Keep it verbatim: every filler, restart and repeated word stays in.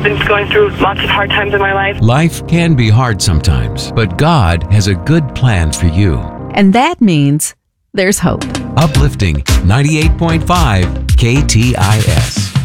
I've been going through lots of hard times in my life. Life can be hard sometimes, but God has a good plan for you. And that means there's hope. Uplifting ninety-eight point five K T I S.